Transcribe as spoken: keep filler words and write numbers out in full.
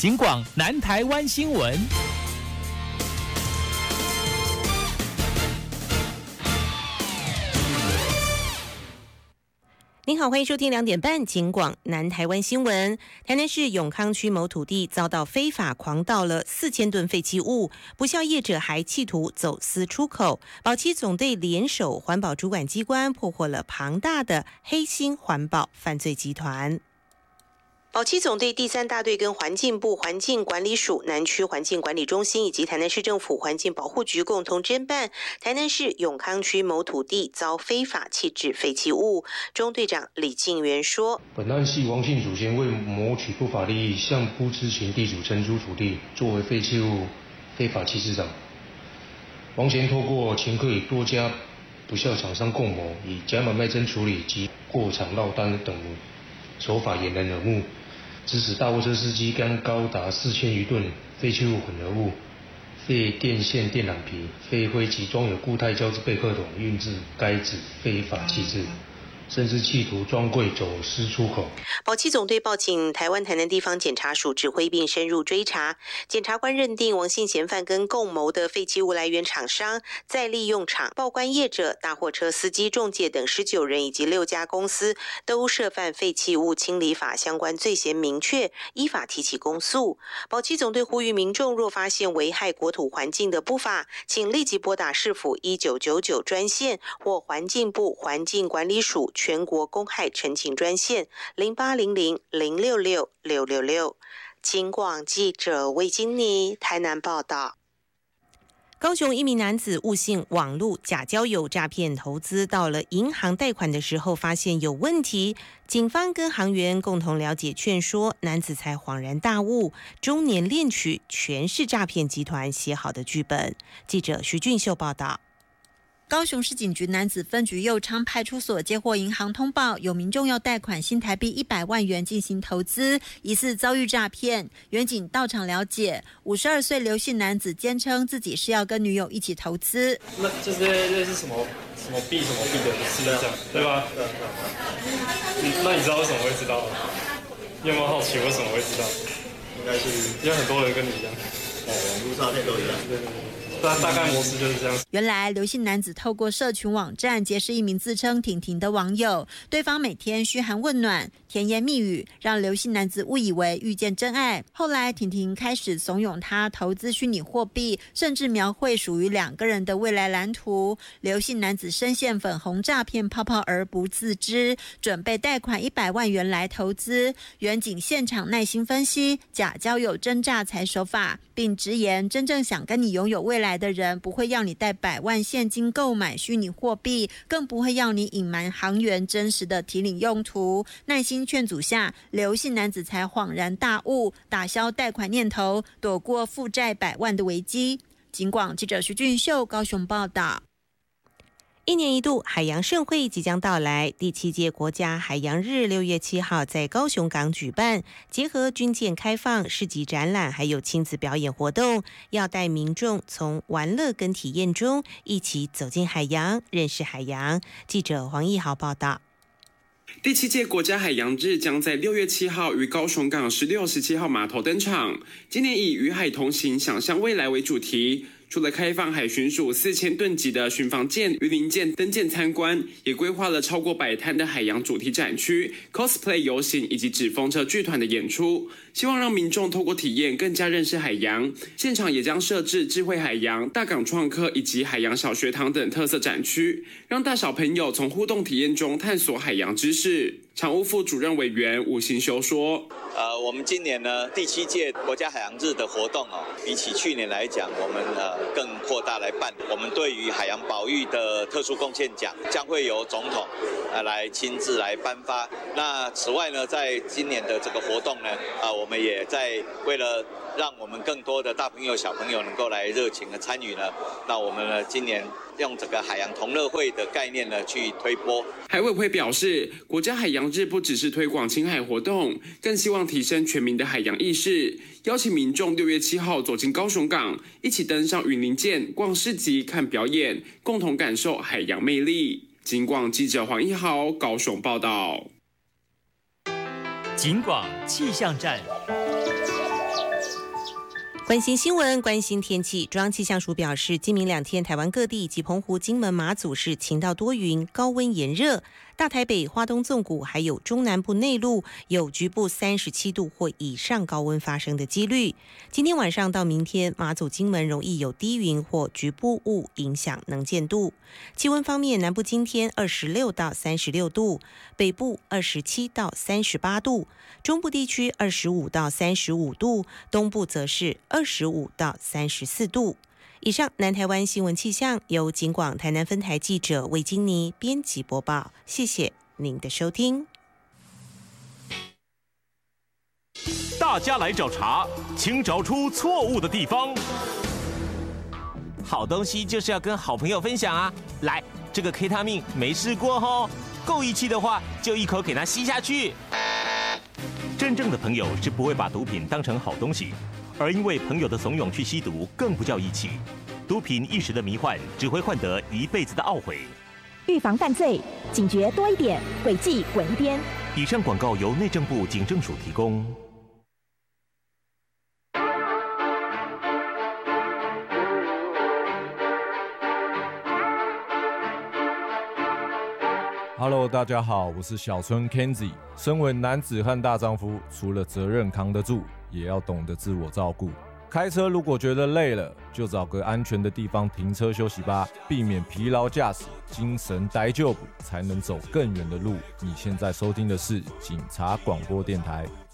警广南台湾新闻。 您好，欢迎收听两点半警广南台湾新闻。台南市永康区某土地遭到非法狂倒了四千吨废弃物，不肖业者还企图走私出口。保期总队联手环保主管机关，破获了庞大的黑心环保犯罪集团。保期总队第三大队跟环境部环境管理署南区环境管理中心以及台南市政府环境保护局共同侦办台南市永康区某土地遭非法弃置废弃物。中队长李敬元说：“ 本案系王姓祖先为谋取不法利益，向不知情地主承租土地，作为废弃物非法弃置场。王贤透过前科与多家不肖厂商共谋，以假买卖真处理及过场落单等手法掩人耳目。”指使大货车司机将高达四千余吨废弃物混合物、废电线电缆皮、废灰及装有固态胶之备客桶运至该址非法弃置，甚至企图装柜走私出口。 保期总队报请台湾台南地方检察署指挥并深入追查，检察官认定王姓嫌犯跟共谋的废弃物来源厂商、再利用厂、报关业者、大货车司机、仲介等十九人以及六家公司都涉犯废弃物清理法相关罪嫌明确，依法提起公诉。保期总队呼吁民众若发现危害国土环境的不法，请立即拨打市府一九九九专线或环境部环境管理署全国公害陈情专线零八零零零六六六六六。警广记者魏金妮台南报道。高雄一名男子误信网络假交友诈骗投资，到了银行贷款的时候发现有问题，警方跟行员共同了解劝说，男子才恍然大悟，中年恋曲全是诈骗集团写好的剧本。记者徐俊秀报道。 高雄市警局男子分局右昌派出所接获银行通报，有民众要贷款新台币一百万元进行投资，疑似遭遇诈骗。员警到场了解，五十二岁刘姓男子坚称自己是要跟女友一起投资。 那这些这是什么什么币什么币的是这样对吧？你那你知道为什么会知道吗？你有没有好奇为什么会知道？应该是因为很多人跟你一样，哦，网络诈骗都一样。对对对。大概模式就是这样。 原来刘姓男子透过社群网站结识一名自称婷婷的网友，对方每天嘘寒问暖、甜言蜜语，让刘姓男子误以为遇见真爱。后来婷婷开始怂恿他投资虚拟货币，甚至描绘属于两个人的未来蓝图。刘姓男子深陷粉红诈骗泡泡而不自知，准备贷款一百万元来投资。员警现场耐心分析假交友真诈财手法，并直言真正想跟你拥有未来的人不会要你贷百万现金购买虚拟货币，更不会要你隐瞒行员真实的提领用途。耐心劝阻下，刘姓男子才恍然大悟，打消贷款念头，躲过负债百万的危机。警广记者徐俊秀高雄报道。 一年一度海洋盛会即将到来，第七届国家海洋日六月七号在高雄港举办，结合军舰开放、市集展览还有亲子表演活动，要带民众从玩乐跟体验中一起走进海洋，认识海洋。记者黄义豪报道。 第七届国家海洋日将在六月七号于高雄港十六、十七号码头登场。今年以与海同行，想象未来为主题。除了开放海巡署四千吨级的巡防舰、鱼鳞舰登舰参观，也规划了超过百摊的海洋主题展区、cosplay 游行以及纸风车剧团的演出，希望让民众透过体验更加认识海洋。现场也将设置智慧海洋、大港创客以及海洋小学堂等特色展区，让大小朋友从互动体验中探索海洋知识。常务副主任委员吴行修说：“ 呃，我们今年呢第七届国家海洋日的活动哦，比起去年来讲，我们呃更扩大来办。我们对于海洋保育的特殊贡献奖将会由总统呃来亲自来颁发。那此外呢，在今年的这个活动呢，啊、呃，我们也在为了让我们更多的大朋友小朋友能够来热情的参与呢，那我们呢今年用这个海洋同乐会的概念呢去推播。 海委会表示，国家海洋日不只是推广亲海活动，更希望提升全民的海洋意识，邀请民众六月七号走进高雄港，一起登上云林舰、逛市集、看表演，共同感受海洋魅力。警广记者黄一豪高雄报道。 警广气象站。 关心新闻，关心天气。中央气象署表示，今明两天台湾各地以及澎湖、金门、马祖是晴到多云，高温炎热。大台北、花东纵谷还有中南部内陆有局部三十七度或以上高温发生的几率。今天晚上到明天，马祖、金门容易有低云或局部雾影响能见度。气温方面，南部今天二十六到三十六度，北部二十七到三十八度，中部地区二十五到三十五度，东部则是二十五到三十四度。以上南台湾新闻气象由警广台南分台记者魏金妮编辑播报，谢谢您的收听。 大家来找茬，请找出错误的地方。好东西就是要跟好朋友分享啊！来，这个 K 他命没试过吼，够义气的话就一口给它吸下去。真正的朋友是不会把毒品当成好东西。而因为朋友的怂恿去吸毒，更不叫义气。毒品一时的迷幻，只会换得一辈子的懊悔。 预防犯罪，警觉多一点，轨迹滚一边。 以上广告由内政部警政署提供。 Hello， 大家好，我是小春 Kenzie。身为男子汉大丈夫，除了责任扛得住，也要懂得自我照顾。开车如果觉得累了，就找个安全的地方停车休息吧，避免疲劳驾驶，精神呆就补，才能走更远的路。你现在收听的是警察广播电台。